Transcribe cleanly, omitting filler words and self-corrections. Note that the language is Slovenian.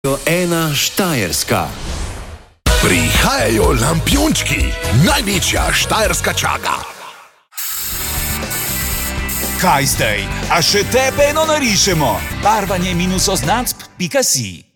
Ena Štajerska. Prihajajo lampiončki, največja štajerska čaga. Kaj zdaj? A še tebe eno narišemo? Barvanje -oznacb.si